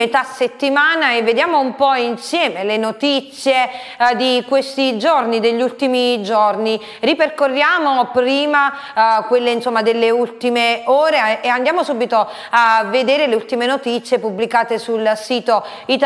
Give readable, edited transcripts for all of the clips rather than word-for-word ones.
metà settimana e vediamo un po' insieme le notizie di questi giorni, degli ultimi giorni. Ripercorriamo prima quelle insomma delle ultime ore e andiamo subito a vedere le ultime notizie pubblicate sul sito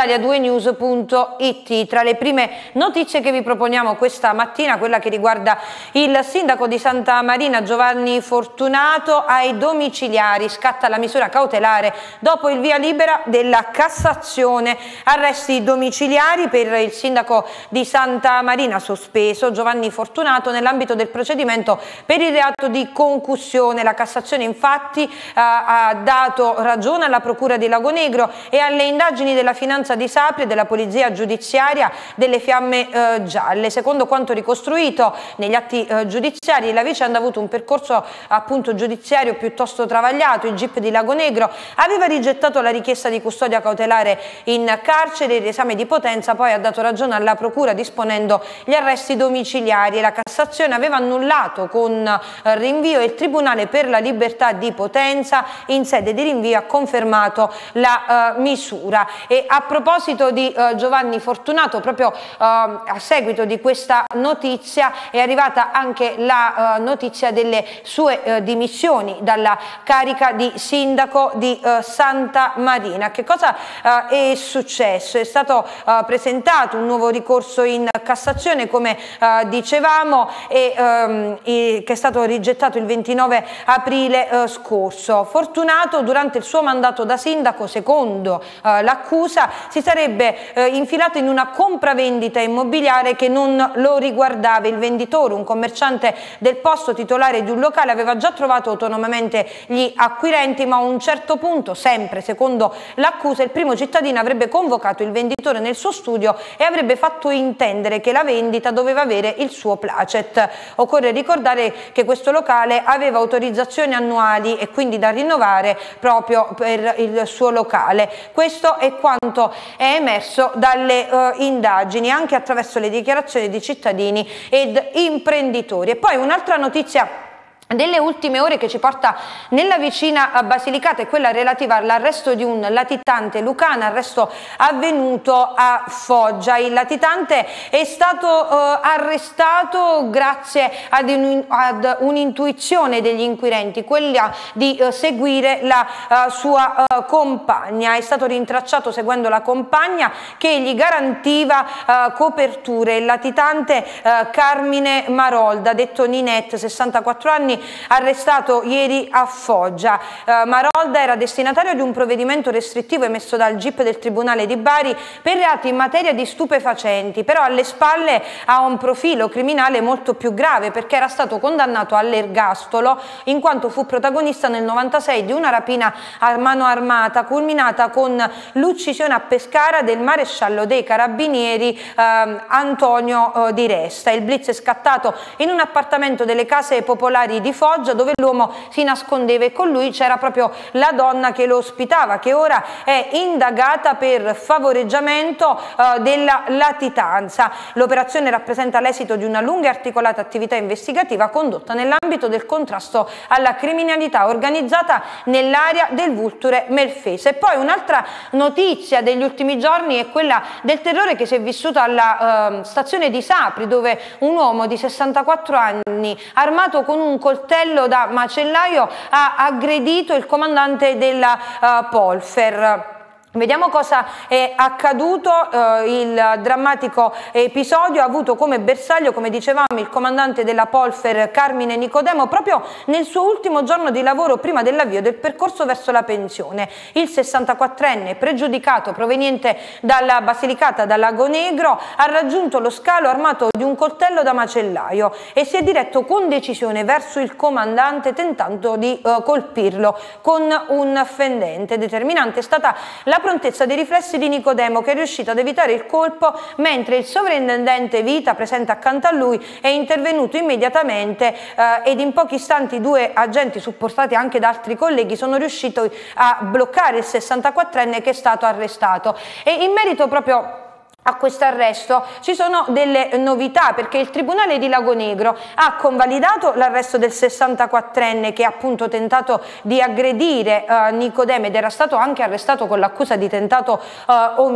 italia2news.it. Tra le prime notizie che vi proponiamo questa mattina, quella che riguarda il sindaco di Santa Marina Giovanni Fortunato. Ai domiciliari scatta la misura cautelare dopo il via libera della Cassazione. Arresti domiciliari per il sindaco di Santa Marina sospeso Giovanni Fortunato nell'ambito del procedimento per il reato di concussione. La Cassazione infatti ha dato ragione alla Procura di Lagonegro e alle indagini della Finanza di Sapri e della Polizia Giudiziaria delle Fiamme Gialle. Secondo quanto ricostruito negli atti giudiziari, la vicenda ha avuto un percorso appunto giudiziario piuttosto travagliato. Il GIP di Lagonegro aveva rigettato la richiesta di custodia cautelare in carcere. Il riesame di Potenza poi ha dato ragione alla Procura disponendo gli arresti domiciliari. La Cassazione aveva annullato con rinvio e il Tribunale per la Libertà di Potenza in sede di rinvio ha confermato la misura. E a proposito di Giovanni Fortunato, proprio a seguito di questa notizia è arrivata anche la notizia delle sue dimissioni dalla carica di sindaco di Santa Marina. Che cosa è successo? È stato presentato un nuovo ricorso in Cassazione, come dicevamo, che è stato rigettato il 29 aprile scorso. Fortunato, durante il suo mandato da sindaco, secondo l'accusa, si sarebbe infilato in una compravendita immobiliare che non lo riguardava. Il venditore, un commerciante del posto titolare di un locale, aveva già trovato autonomamente gli acquirenti, ma a un certo punto, sempre secondo l'accusa, il primo cittadino avrebbe convocato il venditore nel suo studio e avrebbe fatto intendere che la vendita doveva avere il suo placet. Occorre ricordare che questo locale aveva autorizzazioni annuali e quindi da rinnovare proprio per il suo locale. Questo è quanto è emerso dalle indagini, anche attraverso le dichiarazioni di cittadini ed imprenditori. E poi un'altra notizia delle ultime ore che ci porta nella vicina Basilicata è quella relativa all'arresto di un latitante lucano, arresto avvenuto a Foggia. Il latitante è stato arrestato grazie ad un'intuizione degli inquirenti, quella di seguire la sua compagna. È stato rintracciato seguendo la compagna che gli garantiva coperture. Il latitante Carmine Marolda, detto Ninette, 64 anni, arrestato ieri a Foggia. Marolda era destinatario di un provvedimento restrittivo emesso dal GIP del Tribunale di Bari per reati in materia di stupefacenti, però alle spalle ha un profilo criminale molto più grave, perché era stato condannato all'ergastolo in quanto fu protagonista nel 96 di una rapina a mano armata culminata con l'uccisione a Pescara del maresciallo dei carabinieri Antonio Di Resta. Il blitz è scattato in un appartamento delle Case Popolari di Foggia, dove l'uomo si nascondeva, e con lui c'era proprio la donna che lo ospitava, che ora è indagata per favoreggiamento della latitanza. L'operazione rappresenta l'esito di una lunga e articolata attività investigativa condotta nell'ambito del contrasto alla criminalità organizzata nell'area del Vulture Melfese. E poi un'altra notizia degli ultimi giorni è quella del terrore che si è vissuto alla stazione di Sapri, dove un uomo di 64 anni armato con un coltello da macellaio ha aggredito il comandante della Polfer. Vediamo cosa è accaduto. Il drammatico episodio ha avuto come bersaglio, come dicevamo, il comandante della Polfer Carmine Nicodemo proprio nel suo ultimo giorno di lavoro prima dell'avvio del percorso verso la pensione. Il 64enne pregiudicato proveniente dalla Basilicata, da Lagonegro, ha raggiunto lo scalo armato di un coltello da macellaio e si è diretto con decisione verso il comandante, tentando di colpirlo con un fendente. Determinante è stata la prontezza dei riflessi di Nicodemo, che è riuscito ad evitare il colpo, mentre il sovrintendente Vita, presente accanto a lui, è intervenuto immediatamente ed in pochi istanti due agenti, supportati anche da altri colleghi, sono riusciti a bloccare il 64enne, che è stato arrestato. E in merito proprio A questo arresto ci sono delle novità, perché il Tribunale di Lagonegro ha convalidato l'arresto del 64enne che ha appunto tentato di aggredire Nicodemo ed era stato anche arrestato con l'accusa di tentato omicidio.